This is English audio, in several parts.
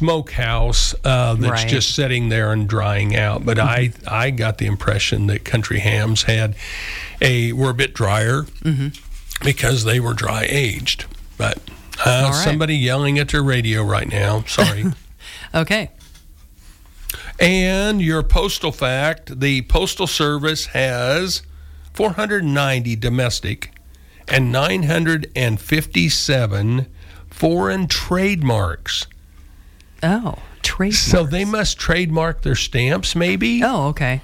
smokehouse that's Right. just sitting there and drying out. But I got the impression that country hams were a bit drier because they were dry aged. But right. somebody yelling at their radio right now. Sorry. Okay. And your postal fact: the Postal Service has 490 domestic and 957 foreign trademarks. Oh, trademarks. So they must trademark their stamps, maybe? Oh, okay.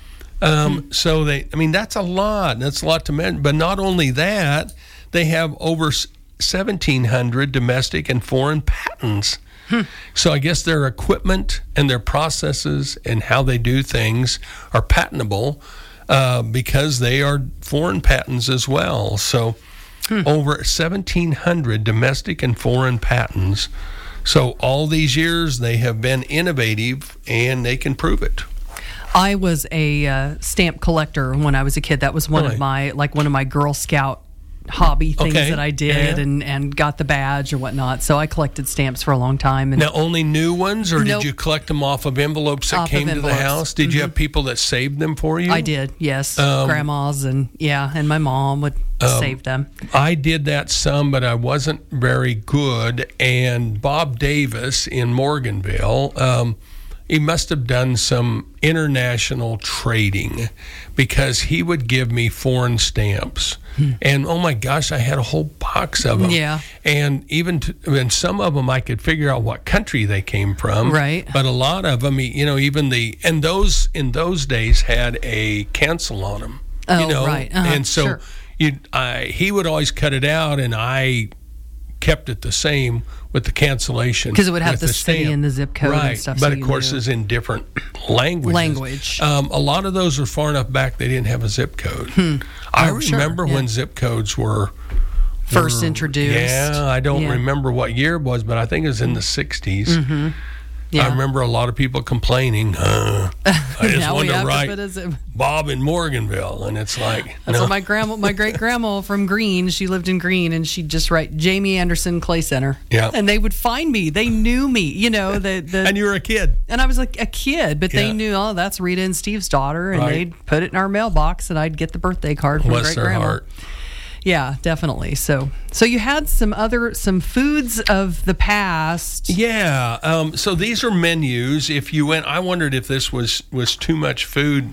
So that's a lot. That's a lot to mention. But not only that, they have over 1,700 domestic and foreign patents. So I guess their equipment and their processes and how they do things are patentable because they are foreign patents as well. So over 1,700 domestic and foreign patents. So all these years they have been innovative and they can prove it. I was a stamp collector when I was a kid. That was one of my Girl Scout hobby things that I did, and got the badge or whatnot. So I collected stamps for a long time. And now, only new ones, or Nope. did you collect them off of envelopes that came to the house? Did you have people that saved them for you? I did, yes. Grandmas and my mom would save them. I did that some, but I wasn't very good. And Bob Davis in Morganville, he must have done some international trading because he would give me foreign stamps. And oh my gosh, I had a whole box of them. Yeah. And and some of them I could figure out what country they came from. Right. But a lot of them, those in those days had a cancel on them. Oh, right. And so sure. he would always cut it out, and I kept it the same with the cancellation. Because it would have with the city stamp. and the zip code right. and stuff. But so of course, you it's in different languages. A lot of those are far enough back they didn't have a zip code. I remember when zip codes were first introduced. Yeah, I don't remember what year it was, but I think it was in the 60s. I remember a lot of people complaining, I just wanted to write Bob in Morganville, and it's like... That's what my great-grandma from Greene, she lived in Greene, and she'd just write Jamie Anderson Clay Center. Yeah. And they would find me. They knew me, And you were a kid. And I was like a kid, but they knew, that's Rita and Steve's daughter, and they'd put it in our mailbox, and I'd get the birthday card from Bless great-grandma. their heart. Yeah, definitely. So you had some foods of the past. Yeah. So these are menus. If you went, I wondered if this was too much,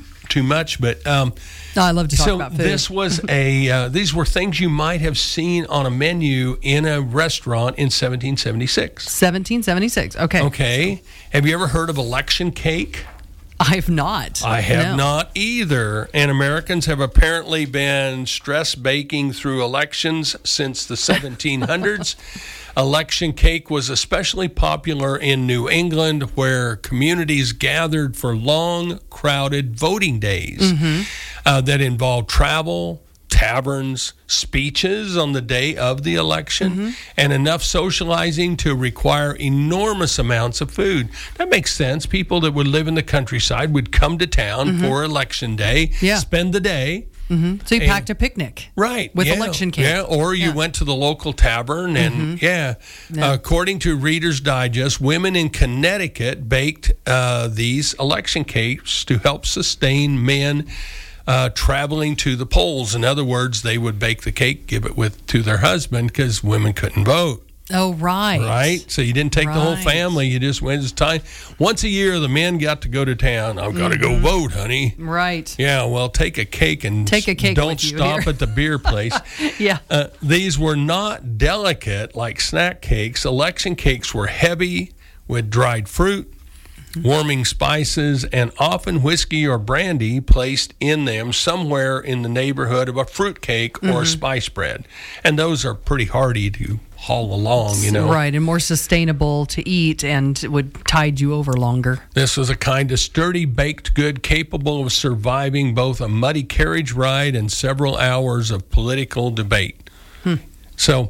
but No, I love to talk about food. This was these were things you might have seen on a menu in a restaurant in 1776. 1776. Okay. Okay. Have you ever heard of election cake? I have not. I have not either. And Americans have apparently been stress baking through elections since the 1700s. Election cake was especially popular in New England, where communities gathered for long, crowded voting days that involved travel, taverns, speeches on the day of the election, and enough socializing to require enormous amounts of food. That makes sense. People that would live in the countryside would come to town for election day, spend the day. So you packed a picnic. Right. With election cake. Yeah, or you went to the local tavern and, according to Reader's Digest, women in Connecticut baked these election cakes to help sustain men traveling to the polls. In other words, they would bake the cake, give it to their husband because women couldn't vote. Oh, right. Right? So you didn't take the whole family. You just went. It's time. Once a year, the men got to go to town. I've got to go vote, honey. Right. Yeah, well, take a cake and don't stop at the beer place. Yeah. These were not delicate like snack cakes. Election cakes were heavy with dried fruit, warming spices, and often whiskey or brandy placed in them somewhere in the neighborhood of a fruit cake or a spice bread. And those are pretty hardy to haul along, Right, and more sustainable to eat and would tide you over longer. This was a kind of sturdy baked good capable of surviving both a muddy carriage ride and several hours of political debate. So,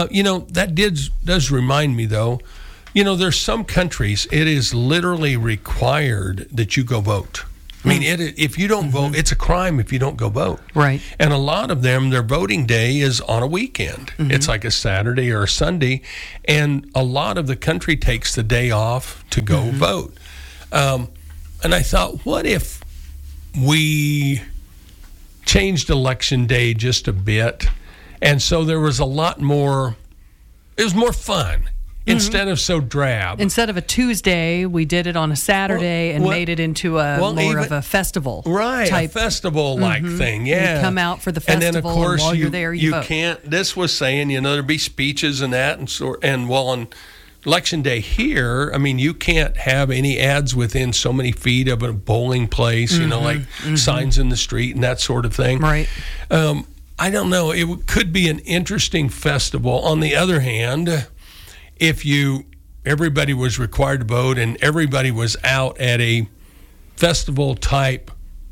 that does remind me, though, there's some countries it is literally required that you go vote. I mean, if you don't vote, it's a crime if you don't go vote. Right. And a lot of them, their voting day is on a weekend. It's like a Saturday or a Sunday, and a lot of the country takes the day off to go vote. And I thought, what if we changed election day just a bit, and so there was a lot more, it was more fun. Instead of so drab. Instead of a Tuesday, we did it on a Saturday and made it into more of a festival. Right, a festival-like thing, yeah. You come out for the festival, and then, of course, while you're there, you vote. Can't, this was saying, there'd be speeches and that, and on Election Day here, I mean, you can't have any ads within so many feet of a bowling place, like signs in the street and that sort of thing. Right. I don't know. It could be an interesting festival. On the other hand, if everybody was required to vote and everybody was out at a festival type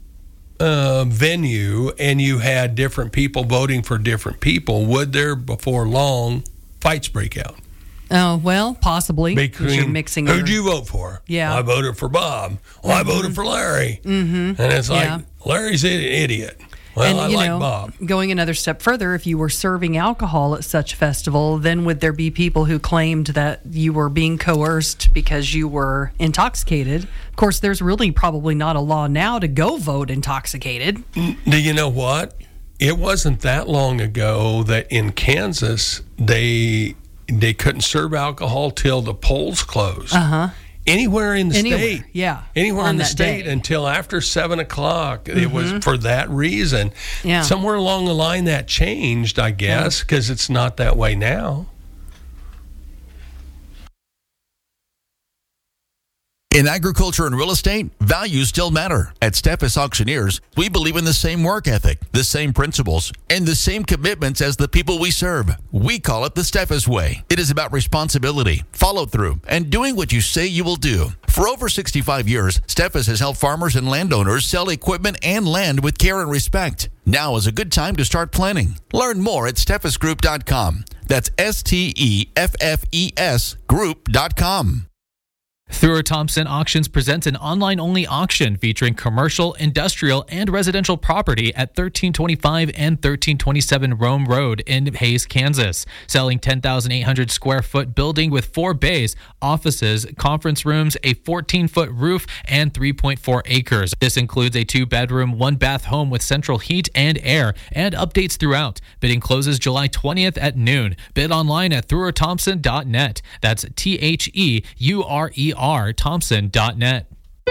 venue and you had different people voting for different people, would there before long fights break out? Oh, well, possibly. Because you're mixing. Who'd you vote for? Yeah. I voted for Bob. Well, I voted for Larry. And it's like, Larry's an idiot. Well, I like Bob. Going another step further, if you were serving alcohol at such festival, then would there be people who claimed that you were being coerced because you were intoxicated? Of course, there's really probably not a law now to go vote intoxicated. Do you know what? It wasn't that long ago that in Kansas, they couldn't serve alcohol till the polls closed. Anywhere in the state. Yeah. Anywhere in the state until after 7 o'clock. It was for that reason. Yeah. Somewhere along the line that changed, I guess, because it's not that way now. In agriculture and real estate, values still matter. At Steffes Auctioneers, we believe in the same work ethic, the same principles, and the same commitments as the people we serve. We call it the Steffes Way. It is about responsibility, follow-through, and doing what you say you will do. For over 65 years, Steffes has helped farmers and landowners sell equipment and land with care and respect. Now is a good time to start planning. Learn more at steffesgroup.com. That's STEFFES group.com. Thrower Thompson Auctions presents an online-only auction featuring commercial, industrial, and residential property at 1325 and 1327 Rome Road in Hays, Kansas. Selling 10,800 square foot building with 4 bays, offices, conference rooms, a 14-foot roof, and 3.4 acres. This includes a 2-bedroom, 1-bath home with central heat and air, and updates throughout. Bidding closes July 20th at noon. Bid online at threwerthompson.net. That's THEURER Thompson.net.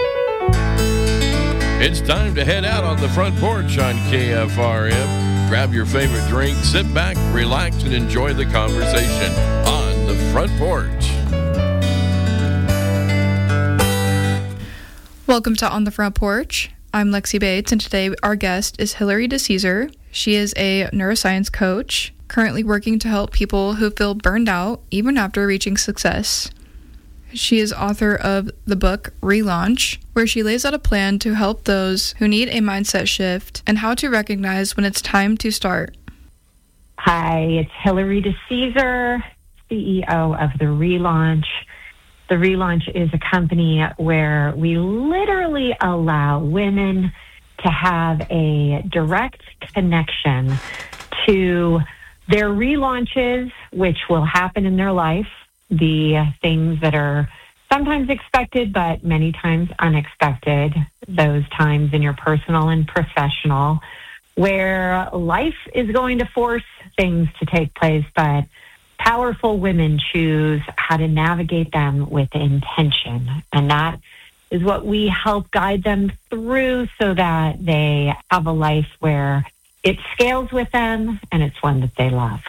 It's time to head out on the front porch on KFRM. Grab your favorite drink, sit back, relax, and enjoy the conversation on the front porch. Welcome to On the Front Porch. I'm Lexi Bates, and today our guest is Hillary DeCesar. She is a neuroscience coach, currently working to help people who feel burned out even after reaching success. She is author of the book Relaunch, where she lays out a plan to help those who need a mindset shift and how to recognize when it's time to start. Hi, it's Hillary DeCesar, CEO of the Relaunch. The Relaunch is a company where we literally allow women to have a direct connection to their relaunches, which will happen in their life. The things that are sometimes expected, but many times unexpected, those times in your personal and professional, where life is going to force things to take place, but powerful women choose how to navigate them with intention. And that is what we help guide them through so that they have a life where it scales with them and it's one that they love.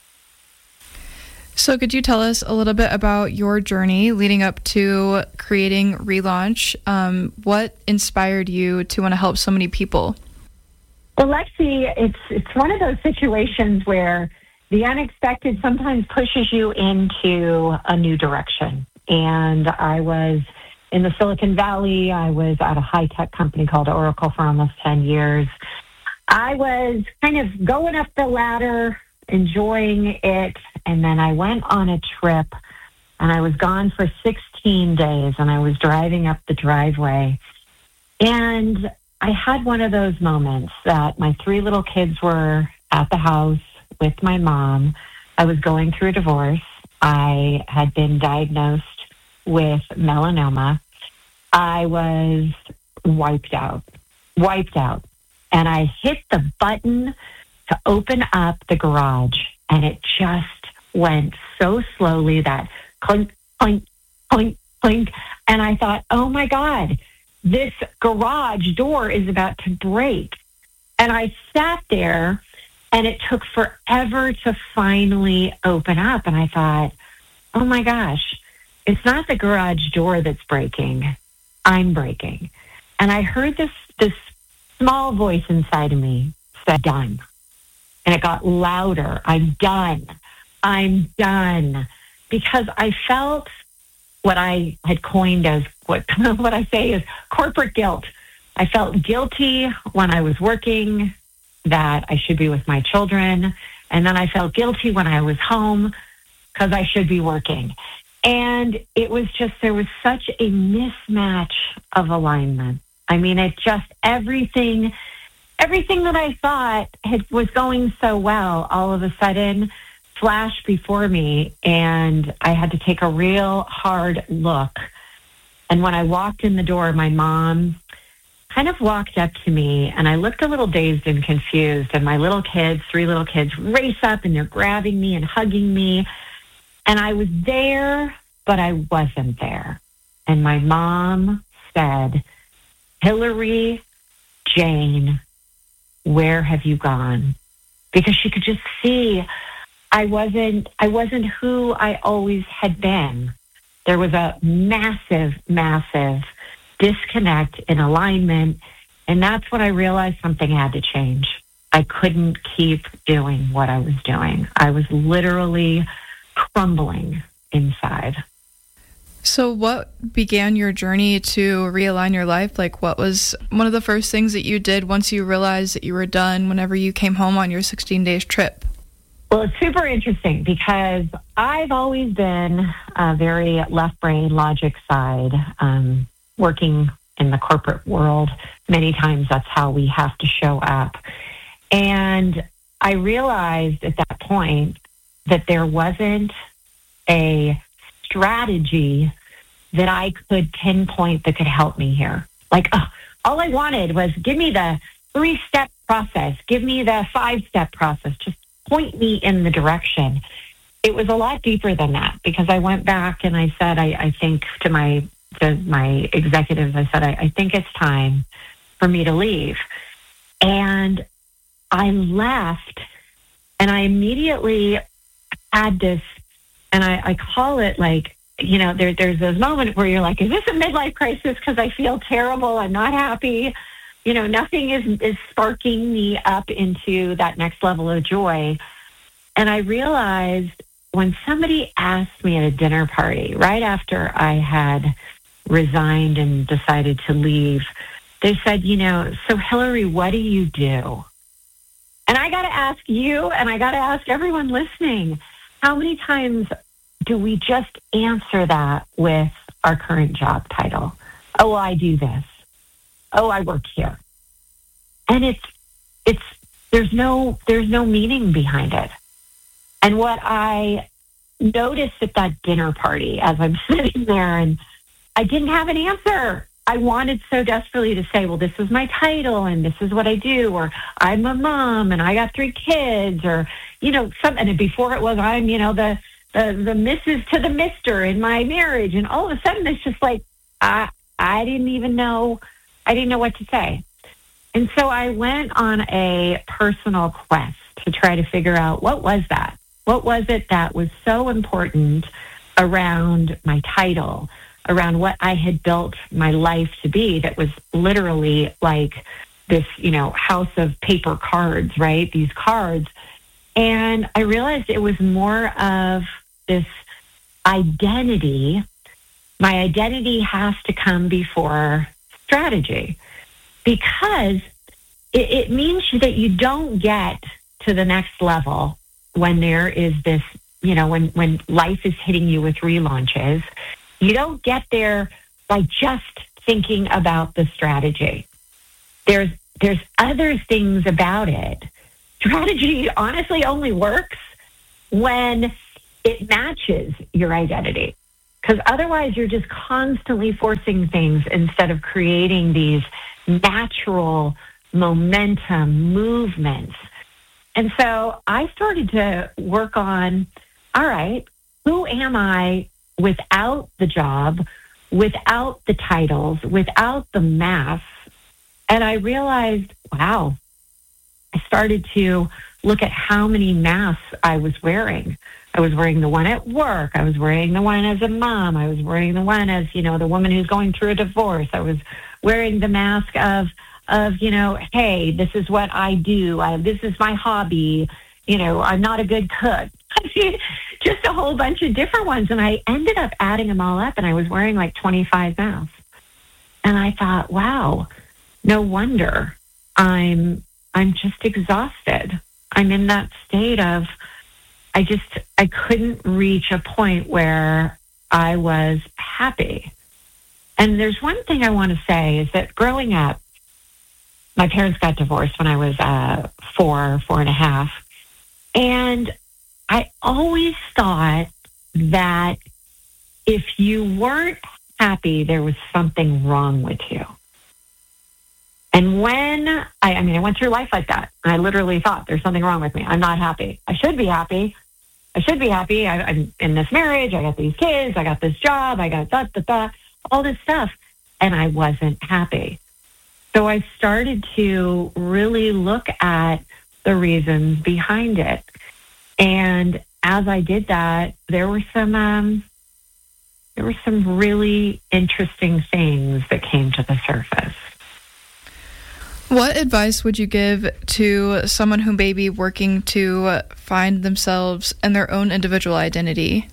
So could you tell us a little bit about your journey leading up to creating Relaunch? What inspired you to want to help so many people? Well, Lexi, it's one of those situations where the unexpected sometimes pushes you into a new direction. And I was in the Silicon Valley. I was at a high-tech company called Oracle for almost 10 years. I was kind of going up the ladder, enjoying it, and then I went on a trip, and I was gone for 16 days, and I was driving up the driveway, And I had one of those moments that my 3 little kids were at the house with my mom. I was going through a divorce. I had been diagnosed with melanoma. I was wiped out. And I hit the button to open up the garage, and it just went so slowly, that clink, clink, clink, clink. And I thought, oh my God, this garage door is about to break. And I sat there, and it took forever to finally open up. And I thought, oh my gosh, it's not the garage door that's breaking. I'm breaking. And I heard this small voice inside of me said, done. And it got louder. I'm done. Because I felt what I had coined as what I say is corporate guilt. I felt guilty when I was working that I should be with my children. And then I felt guilty when I was home because I should be working. And it was just, there was such a mismatch of alignment. I mean, it just, everything that I thought was going so well, all of a sudden flashed before me, and I had to take a real hard look. And when I walked in the door, my mom kind of walked up to me, and I looked a little dazed and confused, and my little kids, 3 little kids, race up, and they're grabbing me and hugging me. And I was there, but I wasn't there. And my mom said, Hillary, Jane, where have you gone? Because she could just see I wasn't who I always had been. There was a massive, massive disconnect in alignment. And that's when I realized something had to change. I couldn't keep doing what I was doing. I was literally crumbling inside. So what began your journey to realign your life? Like, what was one of the first things that you did once you realized that you were done whenever you came home on your 16-day trip? Well, it's super interesting because I've always been a very left brain logic side, working in the corporate world. Many times that's how we have to show up. And I realized at that point that there wasn't a strategy that I could pinpoint that could help me here. Like, all I wanted was give me the 3-step process, give me the 5-step process, just point me in the direction. It was a lot deeper than that, because I went back and I said, I think to my executives, I said, I think it's time for me to leave. And I left, and I immediately had this, and I call it like, you know, there's those moments where you're like, is this a midlife crisis? Because I feel terrible. I'm not happy. You know, nothing is sparking me up into that next level of joy. And I realized when somebody asked me at a dinner party, right after I had resigned and decided to leave, they said, you know, so Hillary, what do you do? And I got to ask you, and I got to ask everyone listening, how many times do we just answer that with our current job title? Oh, I do this. Oh, I work here. And there's no meaning behind it. And what I noticed at that dinner party as I'm sitting there, and I didn't have an answer. I wanted so desperately to say, well, this is my title and this is what I do, or I'm a mom and I got 3 kids, or, you know, something. And before it was, I'm, you know, the Mrs. to the Mr. in my marriage. And all of a sudden it's just like, I didn't know what to say. And so I went on a personal quest to try to figure out, what was that? What was it that was so important around my title, around what I had built my life to be, that was literally like this, you know, house of paper cards, right? These cards. And I realized it was more of this identity. My identity has to come before strategy, because it means that you don't get to the next level when there is this, you know, when life is hitting you with relaunches. You don't get there by just thinking about the strategy. There's other things about it. Strategy honestly only works when it matches your identity. Because otherwise you're just constantly forcing things instead of creating these natural momentum movements. And so I started to work on, all right, who am I without the job, without the titles, without the mass? And I realized, wow, I started to look at how many masks I was wearing. I was wearing the one at work. I was wearing the one as a mom. I was wearing the one as, the woman who's going through a divorce. I was wearing the mask of hey, this is what I do. This is my hobby. I'm not a good cook. Just a whole bunch of different ones. And I ended up adding them all up, and I was wearing like 25 masks. And I thought, wow, no wonder I'm just exhausted. I'm in that state of, I couldn't reach a point where I was happy. And there's one thing I want to say is that growing up, my parents got divorced when I was 4.5. And I always thought that if you weren't happy, there was something wrong with you. And when I went through life like that, I literally thought there's something wrong with me. I'm not happy. I should be happy. I'm in this marriage. I got these kids. I got this job. I got all this stuff. And I wasn't happy. So I started to really look at the reasons behind it. And as I did that, there were some really interesting things that came to the surface. What advice would you give to someone who may be working to find themselves and their own individual identity?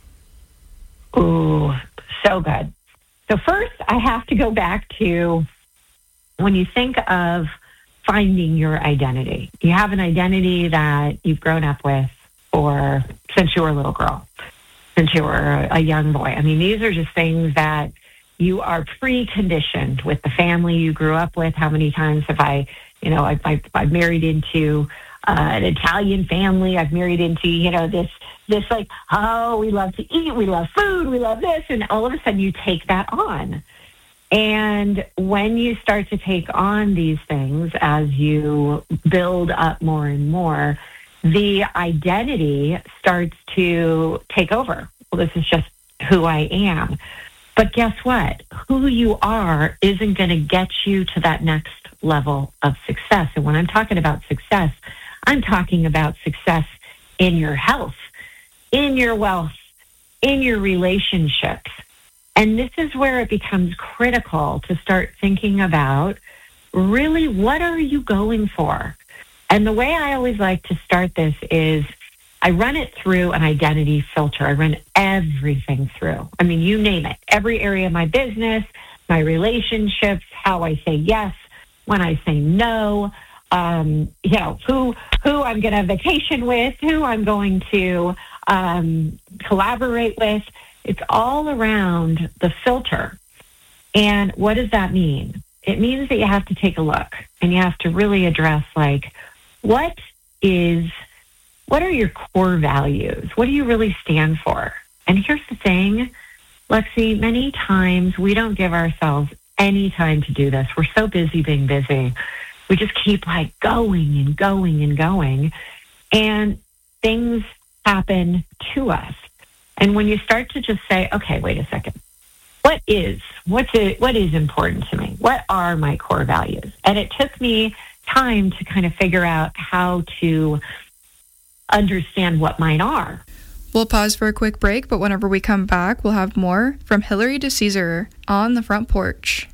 Ooh, so good. So first, I have to go back to when you think of finding your identity. You have an identity that you've grown up with since you were a little girl, since you were a young boy. These are just things that you are preconditioned with the family you grew up with. How many times have I've married into an Italian family. I've married into, this like, oh, we love to eat, we love food, we love this. And all of a sudden you take that on. And when you start to take on these things as you build up more and more, the identity starts to take over. Well, this is just who I am. But guess what? Who you are isn't going to get you to that next level of success. And when I'm talking about success, I'm talking about success in your health, in your wealth, in your relationships. And this is where it becomes critical to start thinking about really what are you going for? And the way I always like to start this is I run it through an identity filter. I run everything through. You name it. Every area of my business, my relationships, how I say yes, when I say no, who I'm going to vacation with, who I'm going to collaborate with. It's all around the filter. And what does that mean? It means that you have to take a look and you have to really address, like, what are your core values? What do you really stand for? And here's the thing, Lexi, many times we don't give ourselves any time to do this. We're so busy being busy. We just keep like going and going and going. And things happen to us. And when you start to just say, okay, wait a second, what is important to me? What are my core values? And it took me time to kind of figure out how to understand what mine are. We'll pause for a quick break, but whenever we come back, we'll have more from Hillary DeCesar on the Front Porch.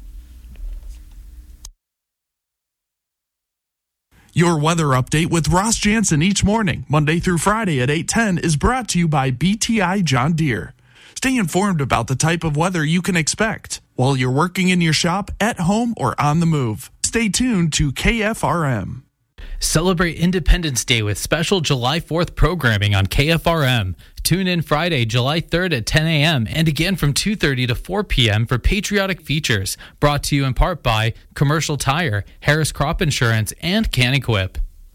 Your weather update with Ross Jansen each morning, Monday through Friday at 8:10, is brought to you by BTI John Deere. Stay informed about the type of weather you can expect while you're working in your shop, at home, or on the move. Stay tuned to KFRM. Celebrate Independence Day with special July 4th programming on KFRM. Tune in Friday, July 3rd at 10 a.m. and again from 2:30 to 4 p.m. for patriotic features. Brought to you in part by Commercial Tire, Harris Crop Insurance, and CanEquip.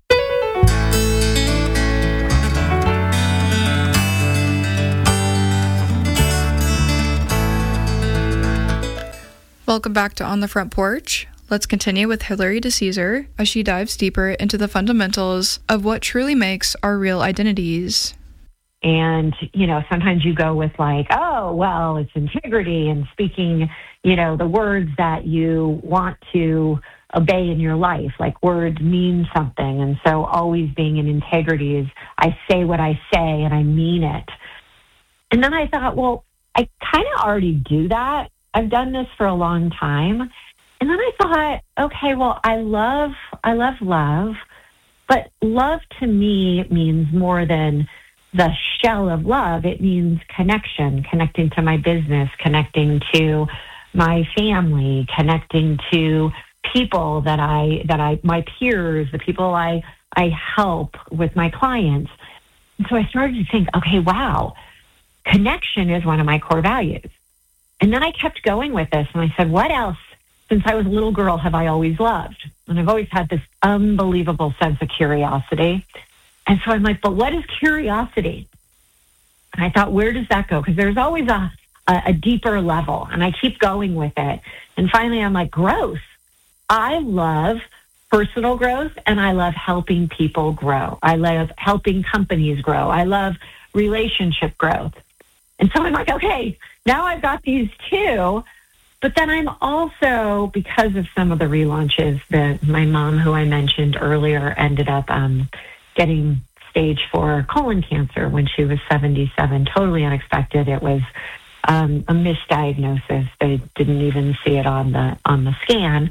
Welcome back to On the Front Porch. Let's continue with Hilary DeCesar as she dives deeper into the fundamentals of what truly makes our real identities. And, sometimes you go with like, oh, well, it's integrity and speaking, the words that you want to obey in your life. Like words mean something. And so always being in integrity is I say what I say and I mean it. And then I thought, well, I kind of already do that. I've done this for a long time. And then I thought, okay, well, I love love, but love to me means more than the shell of love. It means connecting to my business, connecting to my family, connecting to people that my peers, the people I help with my clients. And so I started to think, okay, wow, connection is one of my core values. And then I kept going with this and I said, what else? Since I was a little girl, have I always loved? And I've always had this unbelievable sense of curiosity. And so I'm like, but what is curiosity? And I thought, where does that go? Because there's always a deeper level. And I keep going with it. And finally, I'm like, growth. I love personal growth and I love helping people grow. I love helping companies grow. I love relationship growth. And so I'm like, okay, now I've got these two. But then I'm also, because of some of the relaunches, that my mom, who I mentioned earlier, ended up getting stage 4 colon cancer when she was 77. Totally unexpected. It was a misdiagnosis. They didn't even see it on the scan.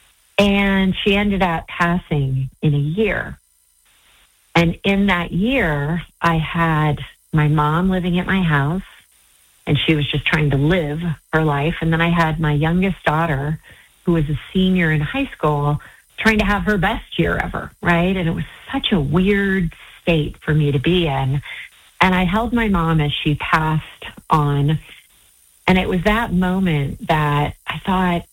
And she ended up passing in a year. And in that year, I had my mom living at my house, and she was just trying to live her life. And then I had my youngest daughter, who was a senior in high school, trying to have her best year ever, right? And it was such a weird state for me to be in. And I held my mom as she passed on. And it was that moment that I thought,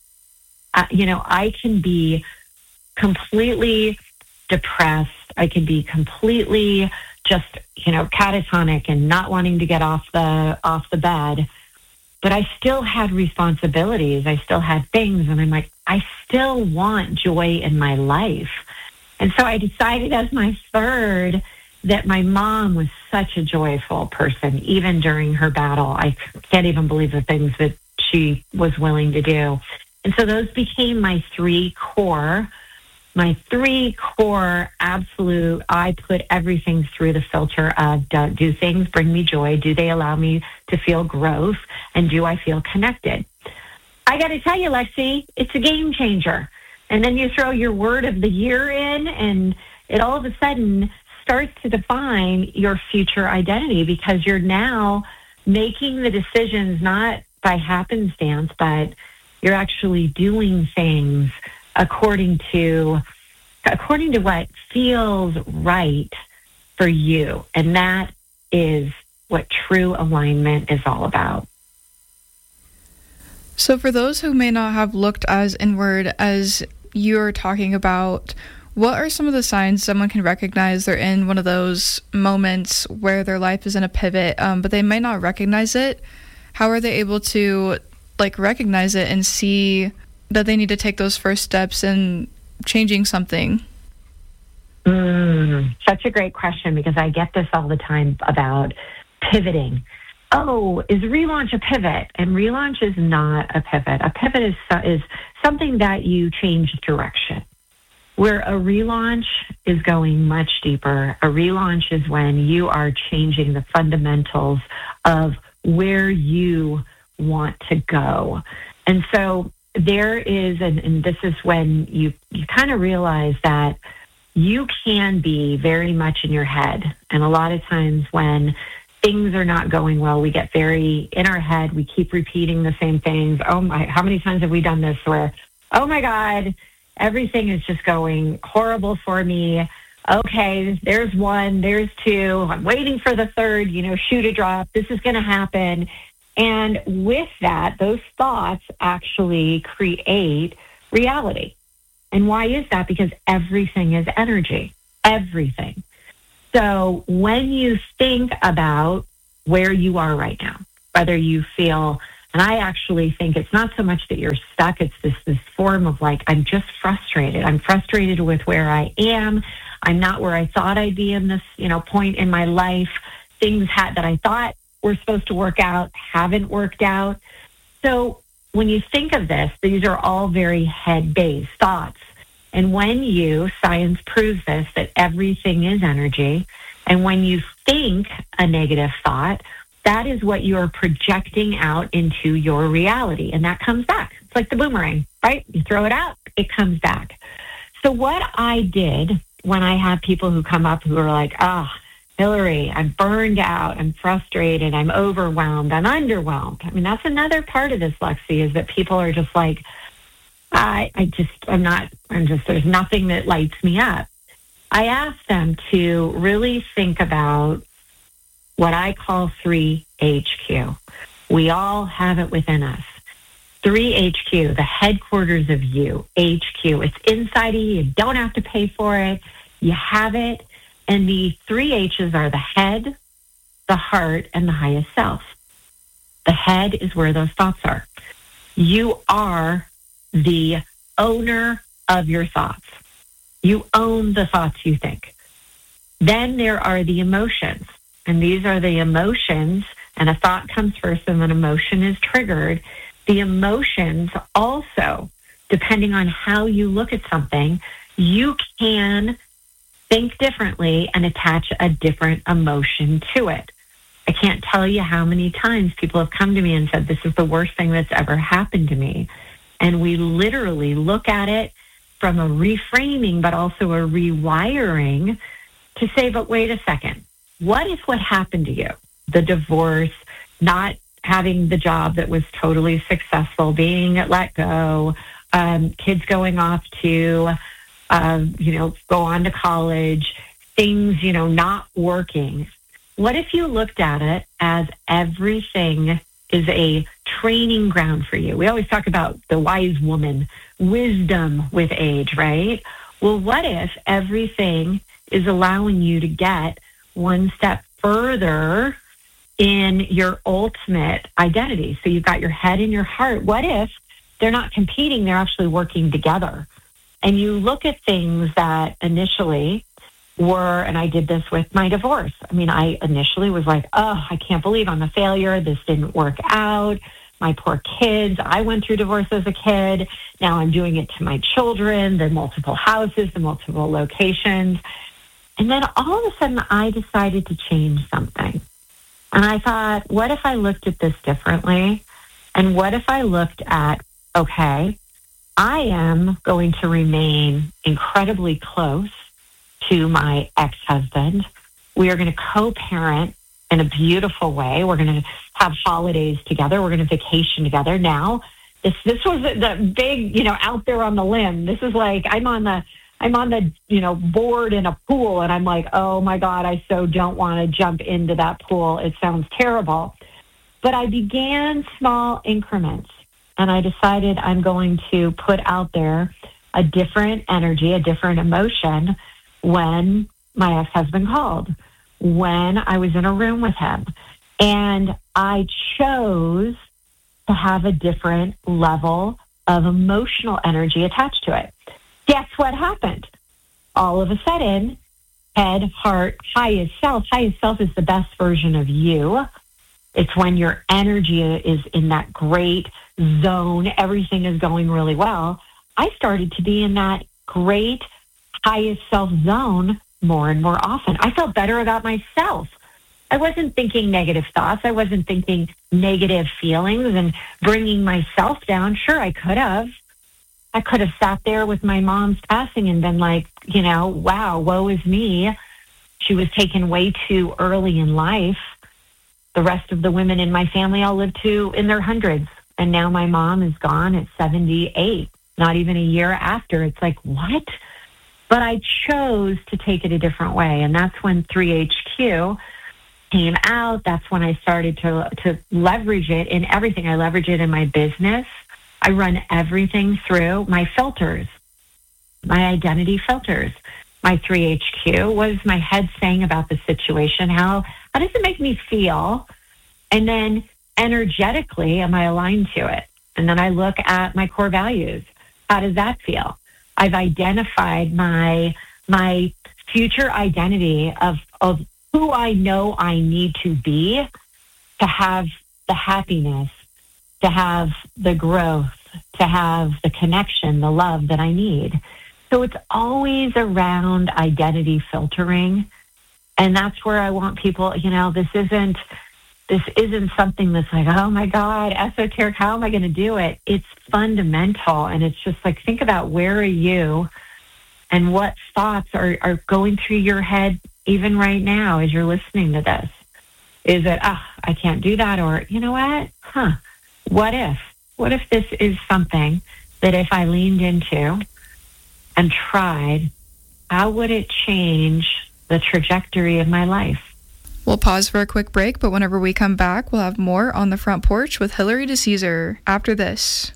I can be completely depressed. I can be completely just, catatonic and not wanting to get off the bed. But I still had responsibilities. I still had things. And I'm like, I still want joy in my life. And so I decided as my third that my mom was such a joyful person, even during her battle. I can't even believe the things that she was willing to do. And so those became my three core absolute. I put everything through the filter of, do things bring me joy? Do they allow me to feel growth? And do I feel connected? I got to tell you, Lexi, it's a game changer. And then you throw your word of the year in, and it all of a sudden starts to define your future identity, because you're now making the decisions not by happenstance, but you're actually doing things according to what feels right for you. And that is what true alignment is all about. So for those who may not have looked as inward as you're talking about, what are some of the signs someone can recognize they're in one of those moments where their life is in a pivot, but they might not recognize it? How are they able to recognize it and see that they need to take those first steps in changing something? Such a great question, because I get this all the time about pivoting. Oh, is relaunch a pivot? And relaunch is not a pivot. A pivot is something that you change direction. Where a relaunch is going much deeper. A relaunch is when you are changing the fundamentals of where you want to go. And so there is, and this is when you kind of realize that you can be very much in your head. And a lot of times when things are not going well, we get very in our head. We keep repeating the same things. Oh my, how many times have we done this where, oh my God, everything is just going horrible for me. Okay, there's one, there's two, I'm waiting for the third, shoe to drop. This is going to happen. And with that, those thoughts actually create reality. And why is that? Because everything is energy, everything. So when you think about where you are right now, whether you feel, and I actually think it's not so much that you're stuck, it's this form of like, I'm just frustrated. I'm frustrated with where I am. I'm not where I thought I'd be in this, point in my life. Things that I thought were supposed to work out haven't worked out. So when you think of this, these are all very head-based thoughts. And when science proves this, that everything is energy, and when you think a negative thought, that is what you are projecting out into your reality, and that comes back. It's like the boomerang, right? You throw it out, it comes back. So what I did when I have people who come up who are like, Hillary, I'm burned out, I'm frustrated, I'm overwhelmed, I'm underwhelmed. I mean, that's another part of this, Lexi, is that people are just like, there's nothing that lights me up. I ask them to really think about what I call 3HQ. We all have it within us. 3HQ, the headquarters of you, HQ. It's inside of you. You don't have to pay for it. You have it. And the 3 H's are the head, the heart, and the highest self. The head is where those thoughts are. You are the owner of your thoughts. You own the thoughts you think. Then there are the emotions. And these are the emotions, and a thought comes first and an emotion is triggered. The emotions also, depending on how you look at something, you can think differently and attach a different emotion to it. I can't tell you how many times people have come to me and said, this is the worst thing that's ever happened to me. And we literally look at it from a reframing, but also a rewiring to say, but wait a second. What if what happened to you, the divorce, not having the job that was totally successful, being let go, kids going off to, go on to college, things, not working. What if you looked at it as everything is a training ground for you? We always talk about the wise woman, wisdom with age, right? Well, what if everything is allowing you to get one step further in your ultimate identity? So you've got your head and your heart. What if they're not competing, they're actually working together? And you look at things that initially were, and I did this with my divorce. I mean, I initially was like, I can't believe I'm a failure. This didn't work out. My poor kids. I went through divorce as a kid. Now I'm doing it to my children, the multiple houses, the multiple locations. And then all of a sudden I decided to change something. And I thought, what if I looked at this differently? And what if I looked at, okay, I am going to remain incredibly close to my ex-husband. We are going to co-parent in a beautiful way. We're going to have holidays together. We're going to vacation together. Now, this was the big, out there on the limb. This is like I'm on the board in a pool, and I'm like, oh my God, I so don't want to jump into that pool. It sounds terrible. But I began small increments, and I decided I'm going to put out there a different energy, a different emotion when my ex-husband called, when I was in a room with him. And I chose to have a different level of emotional energy attached to it. Guess what happened? All of a sudden, head, heart, highest self. Highest self is the best version of you. It's when your energy is in that great zone. Everything is going really well. I started to be in that great highest self zone more and more often. I felt better about myself. I wasn't thinking negative thoughts. I wasn't thinking negative feelings and bringing myself down. Sure, I could have. I could have sat there with my mom's passing and been like, wow, woe is me. She was taken way too early in life. The rest of the women in my family all lived to in their hundreds. And now my mom is gone at 78. not even a year after. It's like, what? But I chose to take it a different way. And that's when 3HQ came out. That's when I started to leverage it in everything. I leverage it in my business. I run everything through my filters, my identity filters. My 3HQ was my head saying about the situation. How does it make me feel? And then energetically, am I aligned to it? And then I look at my core values. How does that feel? I've identified my future identity of who I know I need to be to have the happiness, to have the growth, to have the connection, the love that I need. So it's always around identity filtering. And that's where I want people, this isn't something that's like, oh my God, esoteric, how am I going to do it? It's fundamental. And it's just like, think about where are you and what thoughts are going through your head even right now as you're listening to this. Is it, I can't do that? Or, you know what? What if? What if this is something that if I leaned into and tried, how would it change the trajectory of my life? We'll pause for a quick break, but whenever we come back, we'll have more on the front porch with Hillary DeCesar after this.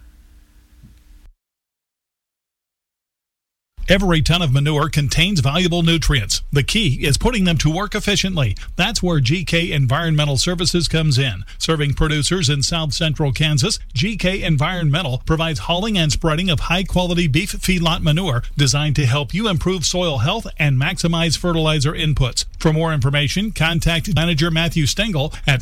Every ton of manure contains valuable nutrients. The key is putting them to work efficiently. That's where GK Environmental Services comes in. Serving producers in South Central Kansas, GK Environmental provides hauling and spreading of high-quality beef feedlot manure designed to help you improve soil health and maximize fertilizer inputs. For more information, contact Manager Matthew Stengel at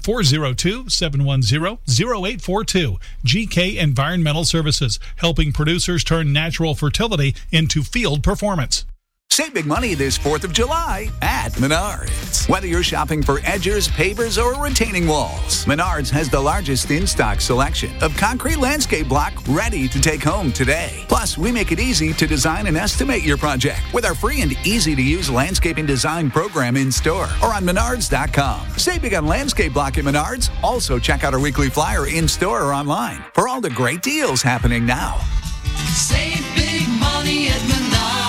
402-710-0842. GK Environmental Services, helping producers turn natural fertility into field performance. Save big money this 4th of July at Menards. Whether you're shopping for edgers, pavers, or retaining walls, Menards has the largest in-stock selection of concrete landscape block ready to take home today. Plus, we make it easy to design and estimate your project with our free and easy-to-use landscaping design program in-store or on Menards.com. Save big on landscape block at Menards. Also, check out our weekly flyer in-store or online for all the great deals happening now. Save big money at Menards.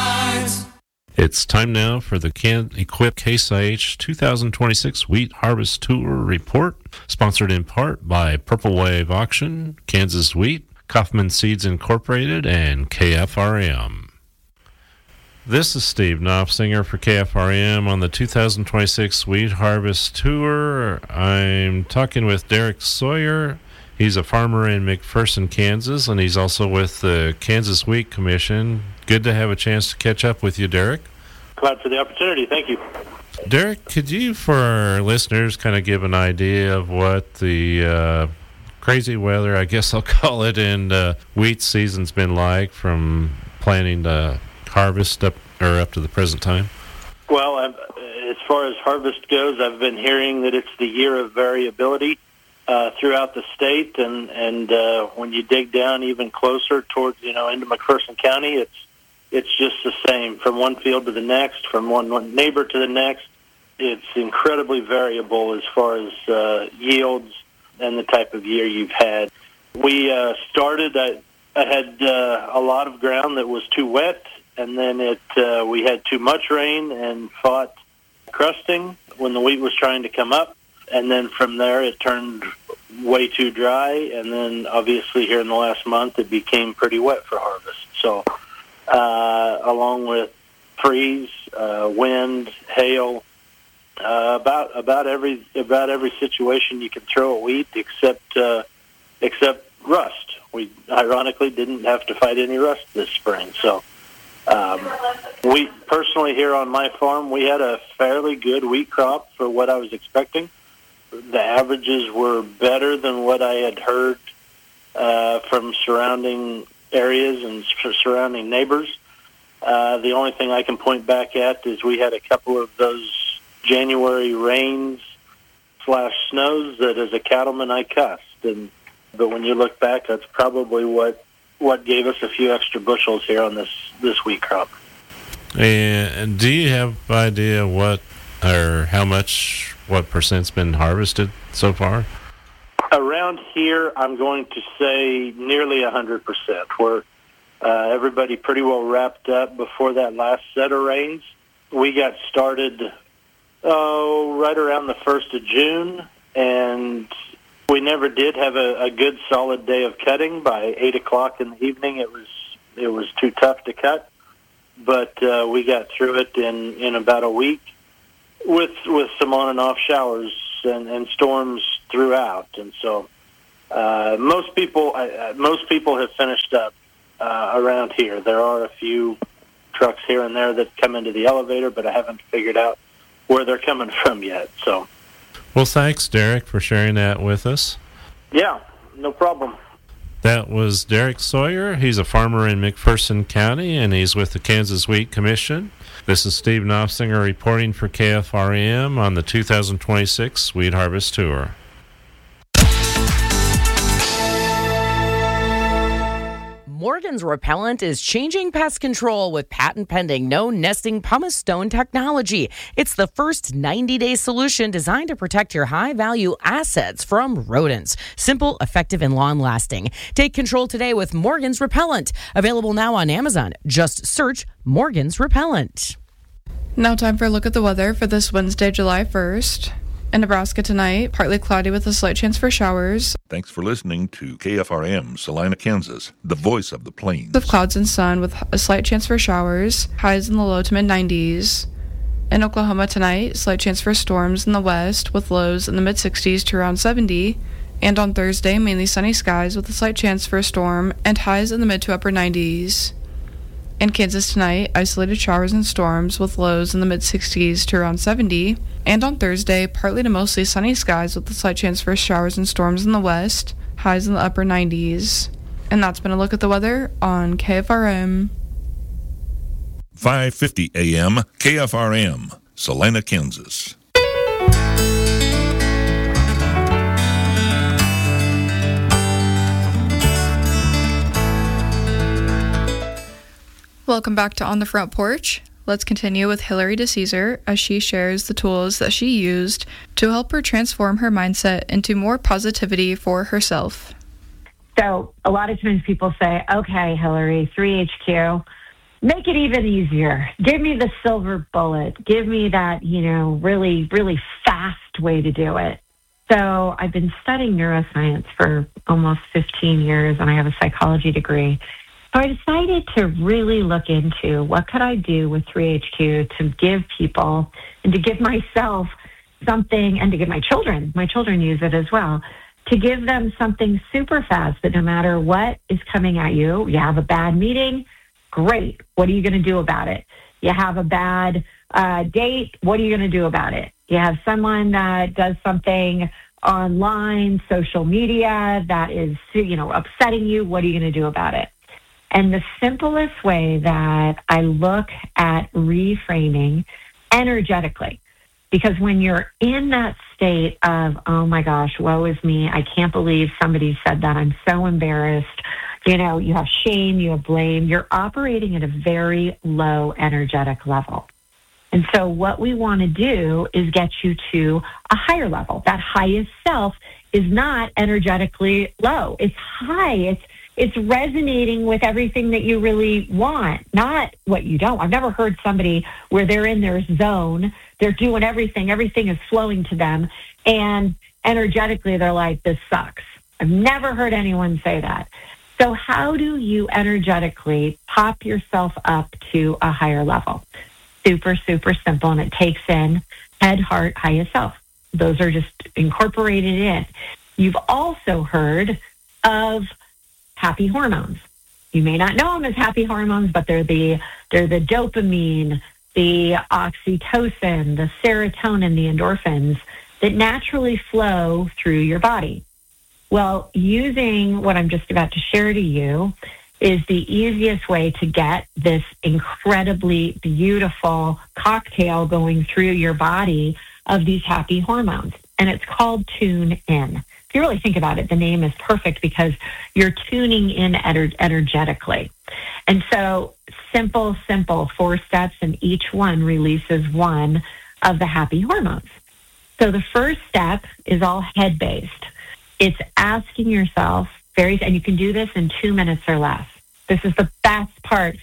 It's time now for the Equip Case IH 2026 Wheat Harvest Tour Report, sponsored in part by Purple Wave Auction, Kansas Wheat, Kaufman Seeds Incorporated, and KFRM. This is Steve Knopfsinger for KFRM on the 2026 Wheat Harvest Tour. I'm talking with Derek Sawyer. He's a farmer in McPherson, Kansas, and he's also with the Kansas Wheat Commission. Good to have a chance to catch up with you, Derek. Glad for the opportunity. Thank you. Derek, could you, for our listeners, kind of give an idea of what the crazy weather, I guess I'll call it, in wheat season's been like from planting to harvest up to the present time? Well, as far as harvest goes, I've been hearing that it's the year of variability throughout the state, and when you dig down even closer towards into McPherson County, it's just the same from one field to the next, from one neighbor to the next. It's incredibly variable as far as yields and the type of year you've had. We started. I had a lot of ground that was too wet, and then we had too much rain and fought crusting when the wheat was trying to come up. And then from there, it turned way too dry. And then, obviously, here in the last month, it became pretty wet for harvest. So, along with freeze, wind, hail, about every situation you can throw at wheat, except rust. We ironically didn't have to fight any rust this spring. So, we personally here on my farm, we had a fairly good wheat crop for what I was expecting. The averages were better than what I had heard from surrounding areas and surrounding neighbors. The only thing I can point back at is we had a couple of those January rains / snows that as a cattleman I cussed. But when you look back, that's probably what gave us a few extra bushels here on this wheat crop. And do you have an idea what percent's been harvested so far? Around here, I'm going to say nearly 100%. Everybody pretty well wrapped up before that last set of rains. We got started right around the 1st of June, and we never did have a good solid day of cutting. By 8 o'clock in the evening, it was too tough to cut, but we got through it in about a week with some on and off showers and storms throughout. And so most people have finished up around here. There are a few trucks here and there that come into the elevator, but I haven't figured out where they're coming from yet. So, well, thanks, Derek, for sharing that with us. Yeah, no problem. That was Derek Sawyer. He's a farmer in McPherson County, and he's with the Kansas Wheat Commission. This is Steve Knopfsinger reporting for KFRM on the 2026 Wheat Harvest Tour. Morgan's Repellent is changing pest control with patent-pending no-nesting pumice stone technology. It's the first 90-day solution designed to protect your high-value assets from rodents. Simple, effective, and long-lasting. Take control today with Morgan's Repellent. Available now on Amazon. Just search Morgan's Repellent. Now time for a look at the weather for this Wednesday, July 1st. In Nebraska tonight, partly cloudy with a slight chance for showers. Thanks for listening to KFRM, Salina, Kansas, the voice of the plains. With clouds and sun with a slight chance for showers, highs in the low to mid-90s. In Oklahoma tonight, slight chance for storms in the west with lows in the mid-60s to around 70. And on Thursday, mainly sunny skies with a slight chance for a storm and highs in the mid to upper 90s. In Kansas tonight, isolated showers and storms with lows in the mid-60s to around 70. And on Thursday, partly to mostly sunny skies with a slight chance for showers and storms in the west, highs in the upper 90s. And that's been a look at the weather on KFRM. 5:50 a.m. KFRM, Salina, Kansas. Welcome back to On the Front Porch. Let's continue with Hillary DeCesar as she shares the tools that she used to help her transform her mindset into more positivity for herself. So a lot of times people say, okay, Hillary, 3HQ, make it even easier. Give me the silver bullet. Give me that, really, really fast way to do it. So I've been studying neuroscience for almost 15 years, and I have a psychology degree. So I decided to really look into what could I do with 3HQ to give people and to give myself something, and to give my children use it as well, to give them something super fast that no matter what is coming at you, you have a bad meeting, great. What are you going to do about it? You have a bad date, what are you going to do about it? You have someone that does something online, social media that is, upsetting you, what are you going to do about it? And the simplest way that I look at reframing energetically, because when you're in that state of, oh my gosh, woe is me, I can't believe somebody said that, I'm so embarrassed, you have shame, you have blame, you're operating at a very low energetic level. And so what we want to do is get you to a higher level. That highest self is not energetically low. It's high. It's resonating with everything that you really want, not what you don't. I've never heard somebody where they're in their zone, they're doing everything is flowing to them, and energetically they're like, this sucks. I've never heard anyone say that. So how do you energetically pop yourself up to a higher level? Super, super simple, and it takes in head, heart, highest self. Those are just incorporated in. You've also heard of happy hormones. You may not know them as happy hormones, but they're the dopamine, the oxytocin, the serotonin, the endorphins that naturally flow through your body. Well, using what I'm just about to share to you is the easiest way to get this incredibly beautiful cocktail going through your body of these happy hormones. And it's called Tune In. If you really think about it, the name is perfect because you're tuning in energetically. And so simple, 4 steps, and each one releases one of the happy hormones. So the first step is all head-based. It's asking yourself, and you can do this in 2 minutes or less. This is the best part.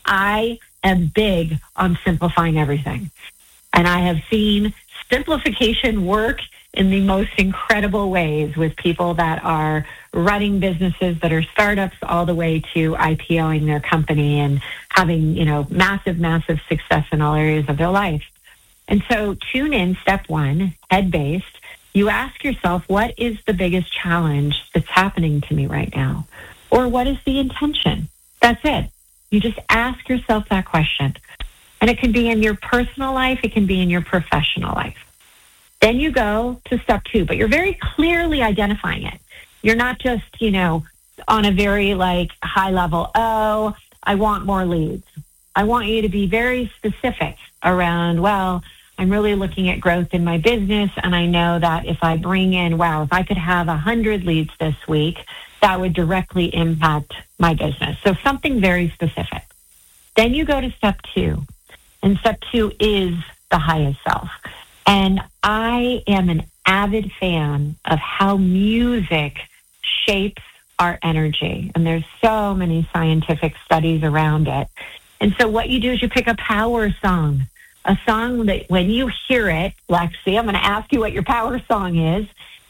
I am big on simplifying everything. And I have seen simplification work in the most incredible ways with people that are running businesses that are startups all the way to IPOing their company and having, massive, massive success in all areas of their life. And so tune in, step one, head-based. You ask yourself, what is the biggest challenge that's happening to me right now? Or what is the intention? That's it. You just ask yourself that question. And it can be in your personal life. It can be in your professional life. Then you go to step two, but you're very clearly identifying it. You're not just, on a very high level, oh, I want more leads. I want you to be very specific around, well, I'm really looking at growth in my business, and I know that if I bring in, if I could have 100 leads this week, that would directly impact my business. So something very specific. Then you go to step two, and step two is the highest self. And I am an avid fan of how music shapes our energy. And there's so many scientific studies around it. And so what you do is you pick a power song, a song that when you hear it, Lexi, I'm going to ask you what your power song is.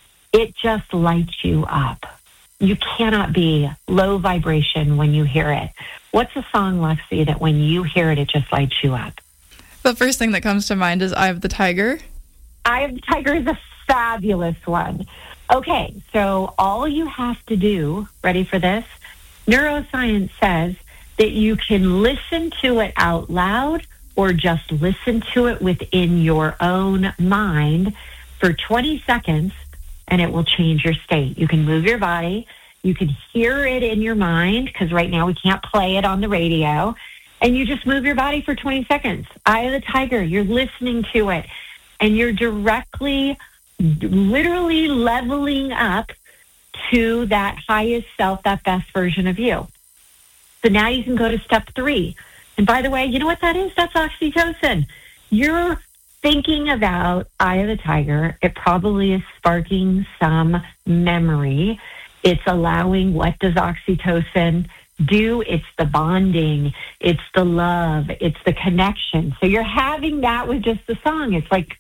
It just lights you up. You cannot be low vibration when you hear it. What's a song, Lexi, that when you hear it, it just lights you up? The first thing that comes to mind is Eye of the Tiger. Eye of the Tiger is a fabulous one. Okay, so all you have to do, ready for this? Neuroscience says that you can listen to it out loud or just listen to it within your own mind for 20 seconds, and it will change your state. You can move your body. You can hear it in your mind, because right now we can't play it on the radio. And you just move your body for 20 seconds. Eye of the Tiger, you're listening to it. And you're directly, literally leveling up to that highest self, that best version of you. So now you can go to step three. And by the way, you know what that is? That's oxytocin. You're thinking about Eye of the Tiger. It probably is sparking some memory. It's allowing, what does oxytocin do? It's the bonding. It's the love. It's the connection. So you're having that with just the song. It's like,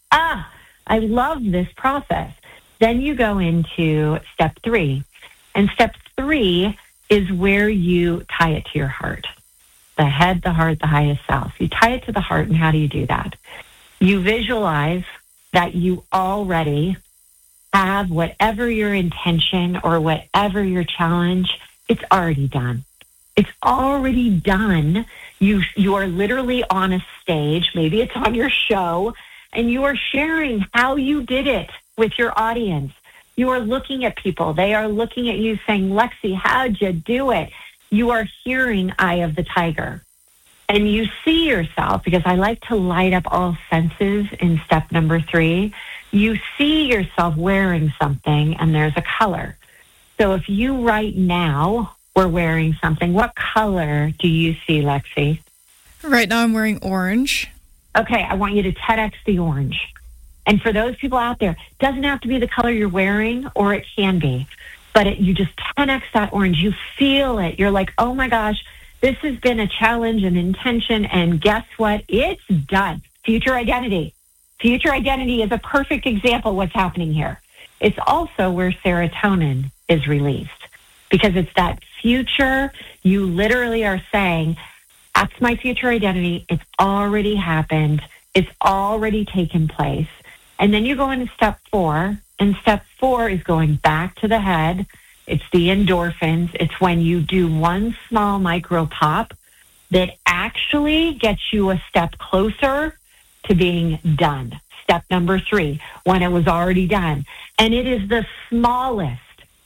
I love this process. Then you go into step three. And step three is where you tie it to your heart. The head, the heart, the highest self. You tie it to the heart, and how do you do that? You visualize that you already have whatever your intention or whatever your challenge, it's already done. It's already done. You are literally on a stage. Maybe it's on your show, and you are sharing how you did it with your audience. You are looking at people. They are looking at you saying, Lexi, how'd you do it? You are hearing Eye of the Tiger. And you see yourself, because I like to light up all senses in step number three. You see yourself wearing something, and there's a color. So if you right now were wearing something, what color do you see, Lexi? Right now I'm wearing orange. Okay, I want you to TEDx the orange. And for those people out there, it doesn't have to be the color you're wearing, or it can be. But you just 10x that orange. You feel it. You're like, oh my gosh, this has been a challenge and intention. And guess what? It's done. Future identity. Future identity is a perfect example of what's happening here. It's also where serotonin is released, because it's that future. You literally are saying, that's my future identity. It's already happened. It's already taken place. And then you go into step four. And step four is going back to the head. It's the endorphins. It's when you do one small micro pop that actually gets you a step closer to being done. Step number three, when it was already done. And it is the smallest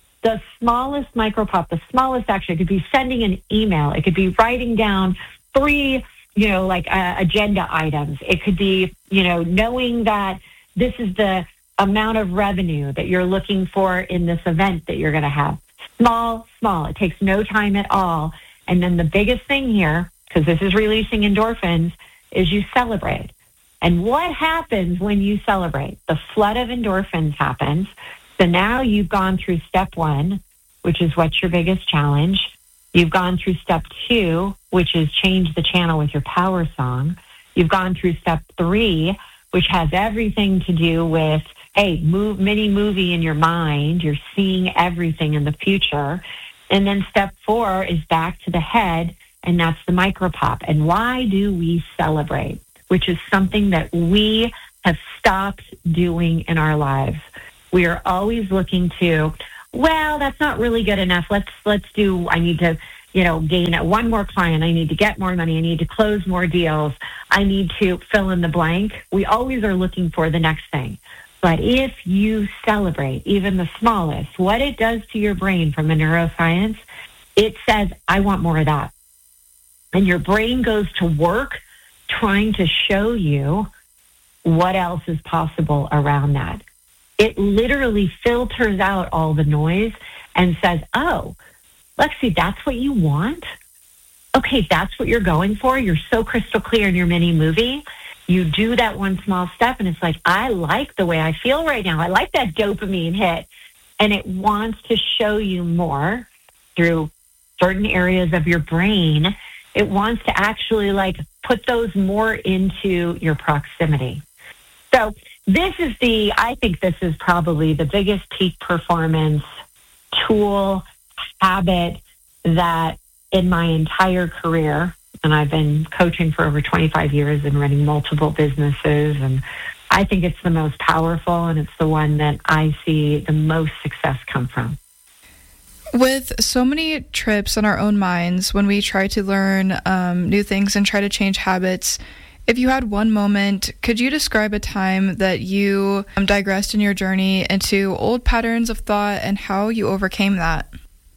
micro pop, the smallest action. It could be sending an email. It could be writing down 3, agenda items. It could be, knowing that this is the amount of revenue that you're looking for in this event that you're going to have. Small. It takes no time at all. And then the biggest thing here, because this is releasing endorphins, is you celebrate. And what happens when you celebrate? The flood of endorphins happens. So now you've gone through step one, which is what's your biggest challenge. You've gone through step 2, which is change the channel with your power song. You've gone through step 3, which has everything to do with, hey, mini movie in your mind. You're seeing everything in the future. And then step 4 is back to the head, and that's the micropop. And why do we celebrate? Which is something that we have stopped doing in our lives. We are always looking to, well, that's not really good enough. Let's do, I need to, gain one more client. I need to get more money. I need to close more deals. I need to fill in the blank. We always are looking for the next thing. But if you celebrate even the smallest, what it does to your brain from a neuroscience, it says, I want more of that. And your brain goes to work trying to show you what else is possible around that. It literally filters out all the noise and says, oh, Lexi, that's what you want? Okay, that's what you're going for? You're so crystal clear in your mini movie. You do that one small step, and it's like, I like the way I feel right now. I like that dopamine hit. And it wants to show you more through certain areas of your brain. It wants to actually, put those more into your proximity. So I think this is probably the biggest peak performance tool, habit that in my entire career, and I've been coaching for over 25 years and running multiple businesses, and I think it's the most powerful, and it's the one that I see the most success come from. With so many trips in our own minds, when we try to learn new things and try to change habits, if you had one moment, could you describe a time that you digressed in your journey into old patterns of thought and how you overcame that?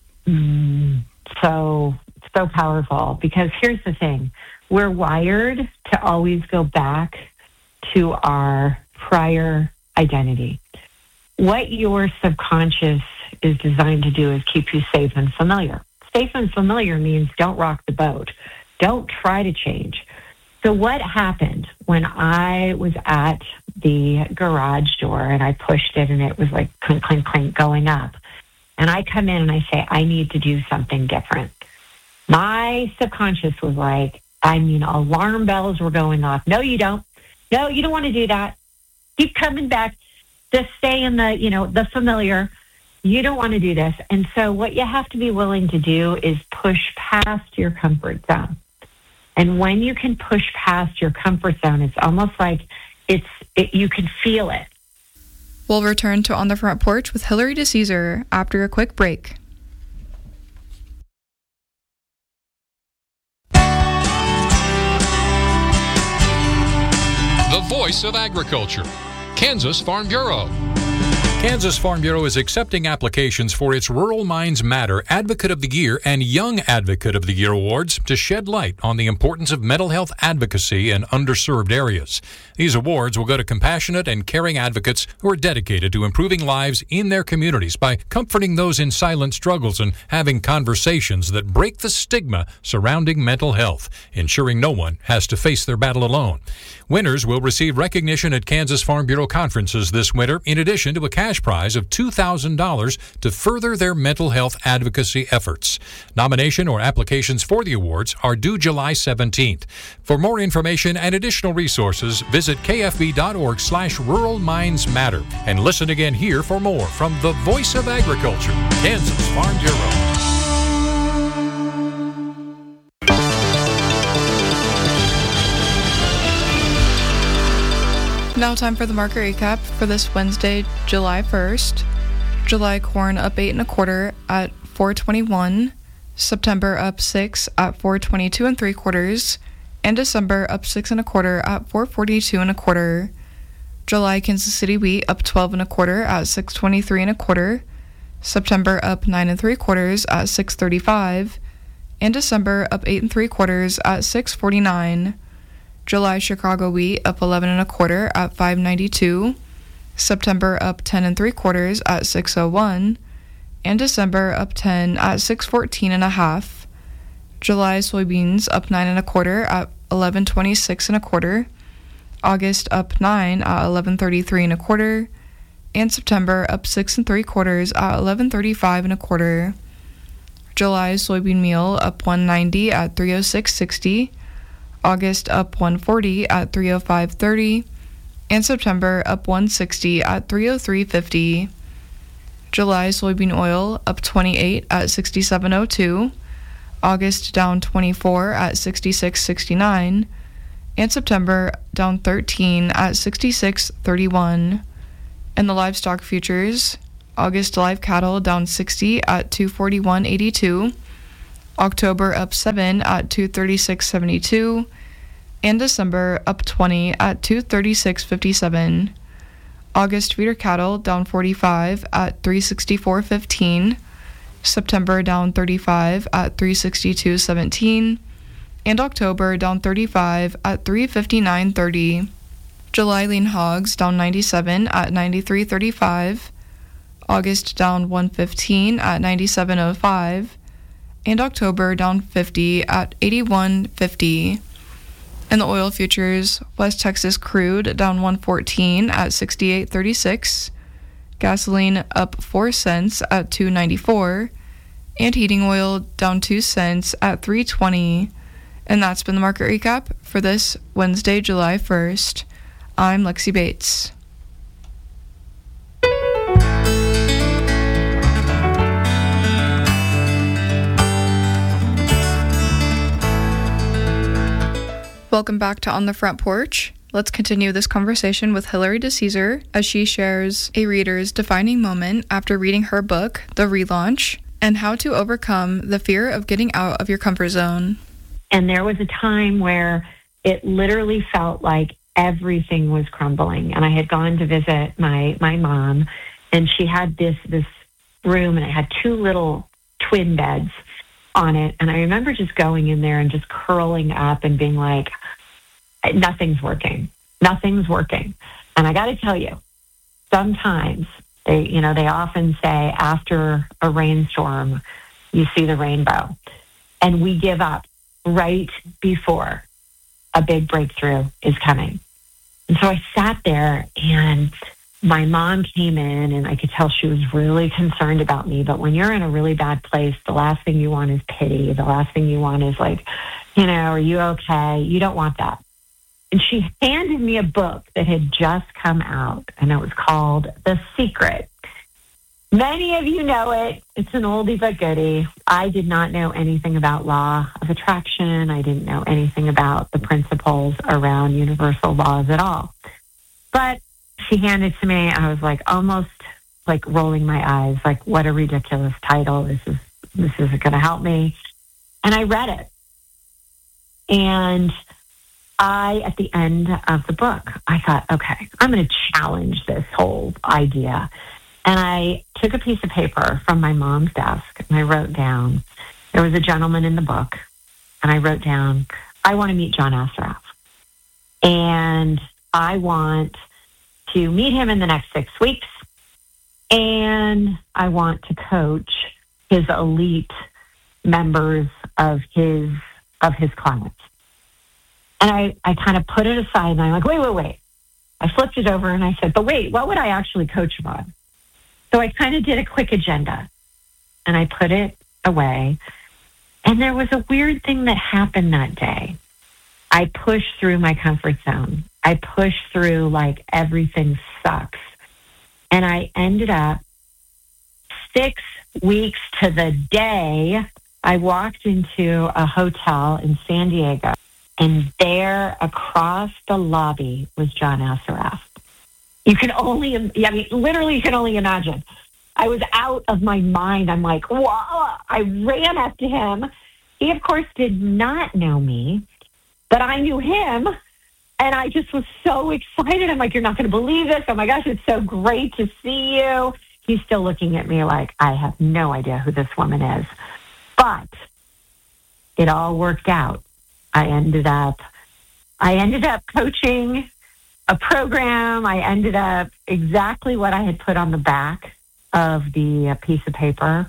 So powerful, because here's the thing. We're wired to always go back to our prior identity. What your subconscious is designed to do is keep you safe and familiar. Safe and familiar means don't rock the boat. Don't try to change. So what happened when I was at the garage door and I pushed it and it was like clink, clink, clink going up? And I come in and I say, I need to do something different. My subconscious was like, alarm bells were going off. No, you don't. No, you don't want to do that. Keep coming back. Just stay in the familiar. You don't want to do this. And so what you have to be willing to do is push past your comfort zone. And when you can push past your comfort zone, it's almost like you can feel it. We'll return to On the Front Porch with Hillary DeCesar after a quick break. The voice of agriculture, Kansas Farm Bureau. Kansas Farm Bureau is accepting applications for its Rural Minds Matter Advocate of the Year and Young Advocate of the Year awards to shed light on the importance of mental health advocacy in underserved areas. These awards will go to compassionate and caring advocates who are dedicated to improving lives in their communities by comforting those in silent struggles and having conversations that break the stigma surrounding mental health, ensuring no one has to face their battle alone. Winners will receive recognition at Kansas Farm Bureau conferences this winter, in addition to a cash prize of $2,000 to further their mental health advocacy efforts. Nomination or applications for the awards are due July 17th. For more information and additional resources, visit kfb.org/Rural Minds Matter and listen again here for more from the Voice of Agriculture, Kansas Farm Bureau. Now time for the market recap for this Wednesday, July 1st. July corn up 8 1/4 at $4.21. September up 6 at $4.22 3/4, and December up 6 1/4 at $4.42 1/4. July Kansas City wheat up 12 1/4 at $6.23 1/4. September up 9 3/4 at $6.35, and December up 8 3/4 at $6.49. July Chicago wheat up 11 1/4 at $5.92. September up 10 3/4 at $6.01, and December up 10 at $6.14 1/2. July soybeans up 9 1/4 at $11.26 1/4. August up 9 at $11.33 1/4, and September up 6 3/4 at $11.35 1/4. July soybean meal up 190 at 306.60. August up 140 at 305.30. And September up 160 at 303.50. July soybean oil up 28 at 67.02. August down 24 at 66.69. And September down 13 at 66.31. And the livestock futures, August live cattle down 60 at 241.82. October up 7 at 236.72. And December up 20 at 236.57. August feeder cattle down 45 at 364.15. September down 35 at 362.17. And October down 35 at 359.30. July lean hogs down 97 at 93.35. August down 115 at 97.05. And October down 50 at 81.50. And the oil futures, West Texas crude down 114 at 68.36. Gasoline up 4 cents at 2.94. And heating oil down 2 cents at 3.20. And that's been the market recap for this Wednesday, July 1st. I'm Lexi Bates. Welcome back to On the Front Porch. Let's continue this conversation with Hilary DeCesar as she shares a reader's defining moment after reading her book, The Relaunch, and how to overcome the fear of getting out of your comfort zone. And there was a time where it literally felt like everything was crumbling. And I had gone to visit my mom, and she had this room, and it had 2 little twin beds on it. And I remember just going in there and just curling up and being like, nothing's working. Nothing's working. And I got to tell you, sometimes they often say after a rainstorm, you see the rainbow. And we give up right before a big breakthrough is coming. And so I sat there, and my mom came in, and I could tell she was really concerned about me. But when you're in a really bad place, the last thing you want is pity. The last thing you want is like, are you okay? You don't want that. And she handed me a book that had just come out, and it was called The Secret. Many of you know it. It's an oldie but goodie. I did not know anything about law of attraction. I didn't know anything about the principles around universal laws at all. But she handed it to me. I was like almost like rolling my eyes, like, what a ridiculous title. This isn't going to help me. And I read it. And at the end of the book, I thought, okay, I'm going to challenge this whole idea. And I took a piece of paper from my mom's desk, and I wrote down, there was a gentleman in the book, and I wrote down, I want to meet John Assaraf. And I want to meet him in the next 6 weeks, and I want to coach his elite members of his clients. And I kind of put it aside, and I'm like, wait. I flipped it over, and I said, but wait, what would I actually coach him on? So I kind of did a quick agenda, and I put it away. And there was a weird thing that happened that day. I pushed through my comfort zone. I pushed through like everything sucks. And I ended up 6 weeks to the day, I walked into a hotel in San Diego, and there across the lobby was John Assaraf. You can only, literally you can only imagine. I was out of my mind. I'm like, wow. I ran up to him. He, of course, did not know me, but I knew him. And I just was so excited. I'm like, you're not going to believe this. Oh, my gosh, it's so great to see you. He's still looking at me like, I have no idea who this woman is. But it all worked out. I ended up coaching a program. I ended up exactly what I had put on the back of the piece of paper.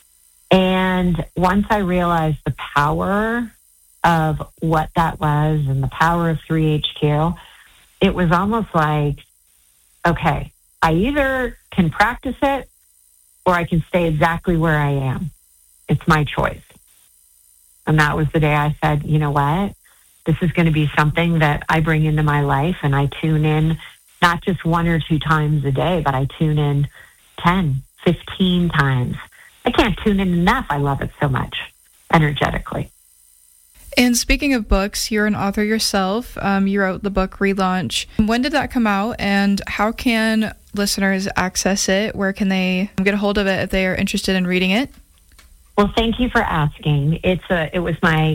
And once I realized the power of what that was and the power of 3HQ, it was almost like, okay, I either can practice it or I can stay exactly where I am. It's my choice. And that was the day I said, you know what? This is going to be something that I bring into my life, and I tune in not just 1 or 2 times a day, but I tune in 10, 15 times. I can't tune in enough. I love it so much, energetically. And speaking of books, you're an author yourself. You wrote the book Relaunch. When did that come out, and how can listeners access it? Where can they get a hold of it if they are interested in reading it? Well, thank you for asking. It was my